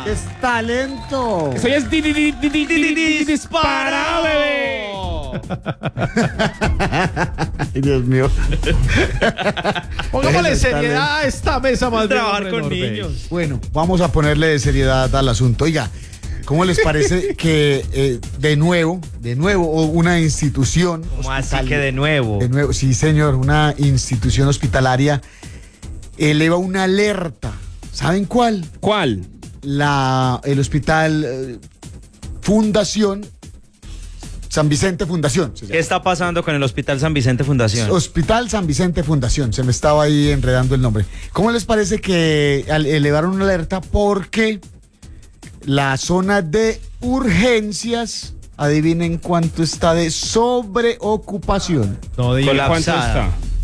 Es talento. Eso ya es dispara, bebé. Ay, Dios mío. Pongámosle seriedad a esta mesa más bien. Trabajar con niños. Bueno, vamos a ponerle seriedad al asunto. Oiga, ¿cómo les parece que de nuevo, una institución ¿Cómo así que de nuevo? De nuevo, sí, señor, una institución hospitalaria eleva una alerta. ¿Saben cuál? ¿Cuál? El hospital Fundación San Vicente Fundación. ¿Qué está pasando con el Hospital San Vicente Fundación? Hospital San Vicente Fundación, se me estaba ahí enredando el nombre. ¿Cómo les parece que elevaron una alerta? Porque la zona de urgencias, adivinen cuánto está de sobreocupación. No diga ¿Cuánto está?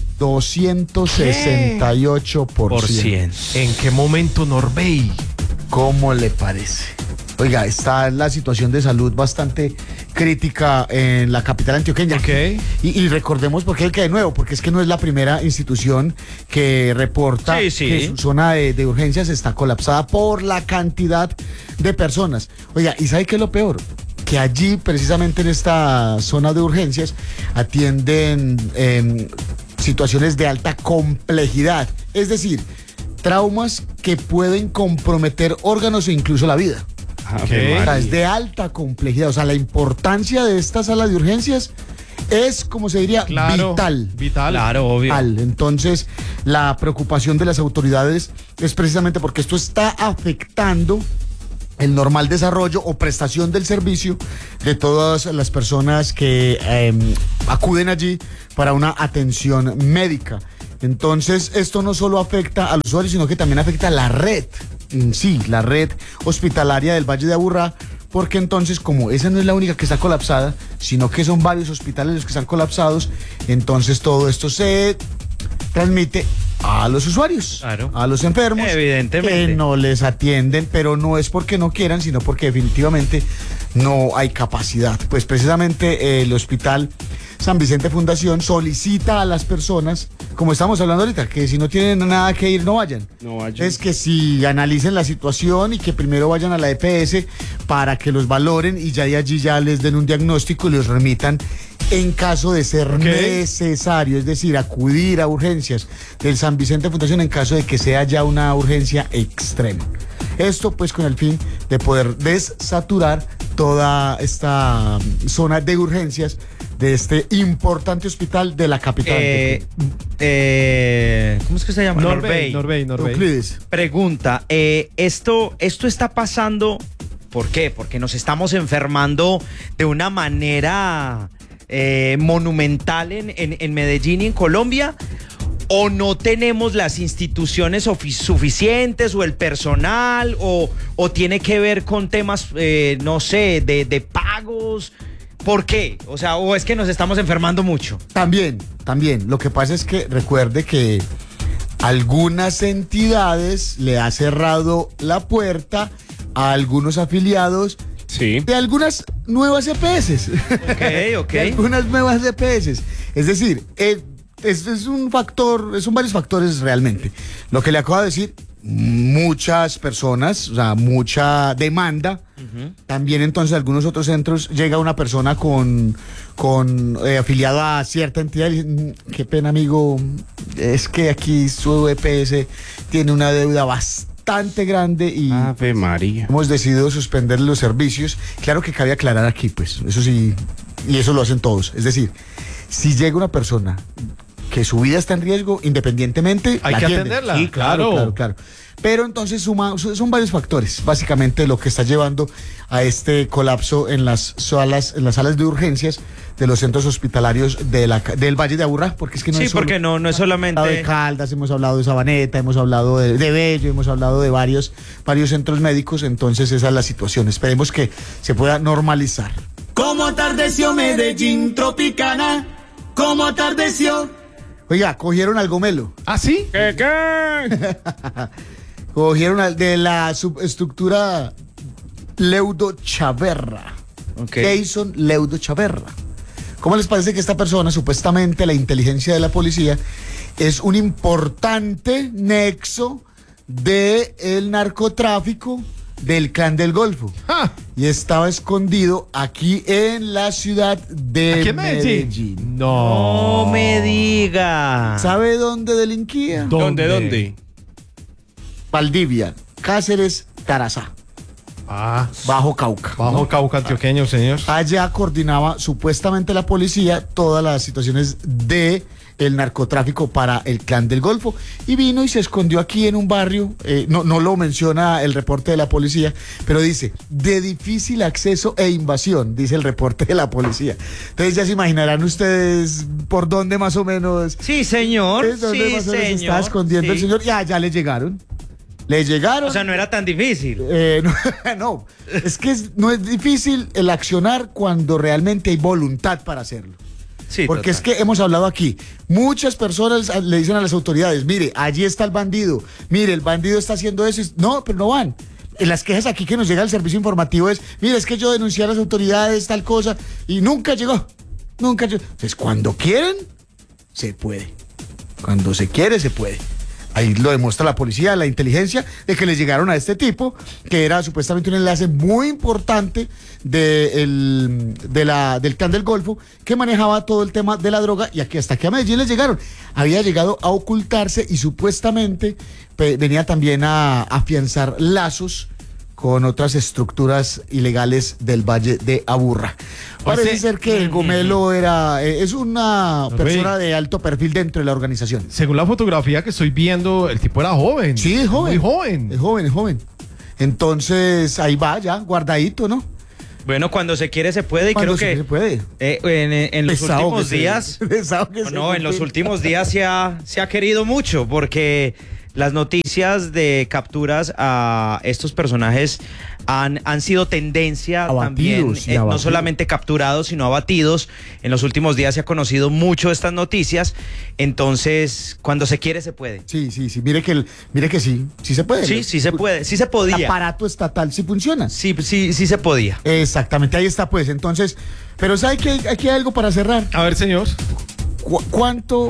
268%. ¿En qué momento, Norbey? ¿Cómo le parece? Oiga, está la situación de salud bastante crítica en la capital antioqueña. Ok. Y recordemos por qué de nuevo, porque es que no es la primera institución que reporta Sí, sí. que su zona de urgencias está colapsada por la cantidad de personas. Oiga, ¿y sabe qué es lo peor? Que allí, precisamente en esta zona de urgencias, atienden situaciones de alta complejidad, es decir, traumas que pueden comprometer órganos e incluso la vida. Ave O sea, María. es de alta complejidad. O sea, la importancia de esta sala de urgencias es, como se diría, vital. Claro, obvio. Vital. Entonces, la preocupación de las autoridades es precisamente porque esto está afectando el normal desarrollo o prestación del servicio de todas las personas que acuden allí para una atención médica. Entonces, esto no solo afecta al usuario, sino que también afecta a la red en sí, la red hospitalaria del Valle de Aburrá, porque entonces, como esa no es la única que está colapsada, sino que son varios hospitales los que están colapsados, entonces todo esto se transmite a los usuarios, Claro. a los enfermos, Evidentemente. que no les atienden, pero no es porque no quieran, sino porque definitivamente no hay capacidad. Pues precisamente el Hospital San Vicente Fundación solicita a las personas, como estamos hablando ahorita, que si no tienen nada que ir, no vayan. No vayan. Es que si analicen la situación y que primero vayan a la EPS para que los valoren y ya de allí ya les den un diagnóstico y los remitan en caso de ser necesario, es decir, acudir a urgencias del San Vicente Fundación en caso de que sea ya una urgencia extrema. Esto pues con el fin de poder desaturar toda esta zona de urgencias de este importante hospital de la capital. ¿Cómo es que se llama? Norbey. Euclides. Pregunta, esto está pasando, ¿por qué? Porque nos estamos enfermando de una manera monumental en Medellín y en Colombia, o no tenemos las instituciones suficientes o el personal, o tiene que ver con temas, no sé, de pagos. ¿Por qué? O sea, o es que nos estamos enfermando mucho. También. Lo que pasa es que recuerde que algunas entidades le ha cerrado la puerta a algunos afiliados Sí. de algunas nuevas EPS. Ok. De algunas nuevas EPS. Es decir, es un factor, son varios factores realmente. Lo que le acabo de decir, muchas personas, o sea, mucha demanda. También entonces algunos otros centros llega una persona con afiliada a cierta entidad y dice, qué pena amigo, es que aquí su EPS tiene una deuda bastante grande y Ave María. hemos decidido suspender los servicios. Claro que cabe aclarar aquí, pues, eso sí, y eso lo hacen todos. Es decir, si llega una persona que su vida está en riesgo, independientemente, Hay la que atienden. atenderla. Sí, claro. Pero entonces son varios factores, básicamente lo que está llevando a este colapso en las salas de urgencias de los centros hospitalarios del Valle de Aburrá, porque es que no Sí, es solo, porque no es solamente... de Caldas, hemos hablado de Sabaneta, hemos hablado de Bello, hemos hablado de varios centros médicos, entonces esa es la situación. Esperemos que se pueda normalizar. ¿Cómo atardeció Medellín Tropicana? ¿Cómo atardeció? Oiga, cogieron al Gomelo. ¿Ah, sí? ¿Qué? Cogieron de la subestructura Leudo Chaverra. Ok. Jason Leudo Chaverra. ¿Cómo les parece que esta persona, supuestamente la inteligencia de la policía, es un importante nexo del narcotráfico del Clan del Golfo. ¡Ja! Y estaba escondido aquí en la ciudad de ¿Aquí en Medellín? No. No me diga. ¿Sabe dónde delinquía? ¿Dónde? Valdivia, Cáceres, Tarazá, Ah, Bajo Cauca. bajo Cauca antioqueño, señor. Allá coordinaba supuestamente la policía todas las situaciones de el narcotráfico para el Clan del Golfo y vino y se escondió aquí en un barrio, no lo menciona el reporte de la policía, pero dice, de difícil acceso e invasión, dice el reporte de la policía. Entonces ya se imaginarán ustedes por dónde más o menos, Sí, señor. dónde Sí, más o menos se señor. estaba escondiendo el Sí. señor y allá le llegaron. Le llegaron. O sea, no era tan difícil. No, es que no es difícil el accionar cuando realmente hay voluntad para hacerlo. Sí, Porque es total. que hemos hablado aquí, muchas personas le dicen a las autoridades, mire, allí está el bandido, mire, el bandido está haciendo eso. No, pero no van. En las quejas aquí que nos llega el servicio informativo es, mire, es que yo denuncié a las autoridades tal cosa y nunca llegó. Entonces, cuando quieren, se puede. Cuando se quiere, se puede. Ahí lo demuestra la policía, la inteligencia, de que le llegaron a este tipo, que era supuestamente un enlace muy importante del Clan del Golfo, que manejaba todo el tema de la droga, y aquí hasta aquí a Medellín les llegaron. Había llegado a ocultarse y supuestamente venía también a afianzar lazos con otras estructuras ilegales del Valle de Aburrá. Parece Oye, ser que el Gomelo es una Rey. persona de alto perfil dentro de la organización. Según la fotografía que estoy viendo, el tipo era joven. Sí, es joven. Muy joven. Es joven. Entonces, ahí va ya, guardadito, ¿no? Bueno, cuando se quiere se puede y Cuando creo se que puede. en los Pesado últimos que se- días, pesado que se no, en los cumple. últimos días se ha querido mucho porque las noticias de capturas a estos personajes han sido tendencia Abatidos, también, no abatidos. solamente capturados, sino abatidos. En los últimos días se ha conocido mucho estas noticias, entonces cuando se quiere se puede. Sí. Mire que sí se puede. Sí, sí se puede, sí se El podía. aparato estatal sí funciona. Sí se podía. Exactamente, ahí está pues. Entonces, pero ¿sabe que aquí hay algo para cerrar? A ver, señor. ¿Cuánto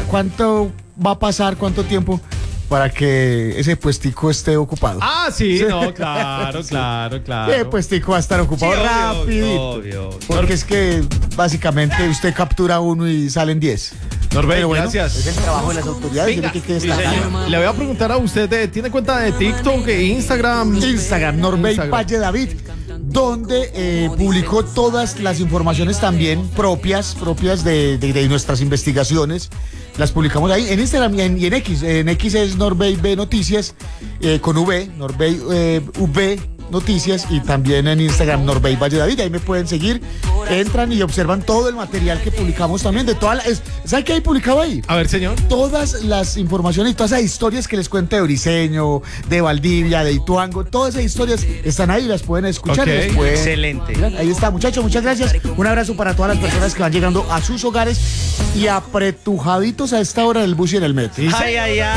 va a pasar, cuánto tiempo para que ese puestico esté ocupado? Ah, sí, no, claro. Ese puestico va a estar ocupado Sí, obvio, rapidito. obvio. Porque es que básicamente usted captura uno y salen 10. Norbey, Pero bueno, gracias. es el trabajo de las autoridades. Venga. Tiene que destacar. Le voy a preguntar a usted, ¿tiene cuenta de TikTok e Instagram? Instagram, Norbey Instagram. Valle David, donde publicó todas las informaciones también propias de nuestras investigaciones. Las publicamos ahí en Instagram y en X. En X es Norbey B Noticias, con V, Norbey V Noticias, y también en Instagram Norbey Valle David. Ahí me pueden seguir, entran y observan todo el material que publicamos también de todas las... ¿Sabe qué hay publicado ahí? A ver, señor. Todas las informaciones y todas esas historias que les cuento de Briseño, de Valdivia, de Ituango, todas esas historias están ahí, las pueden escuchar. Ok. Las pueden- Excelente. Miren, ahí está, muchachos, muchas gracias. Un abrazo para todas las personas que van llegando a sus hogares y apretujaditos a esta hora del bus y en el metro. Ay, ay, ay.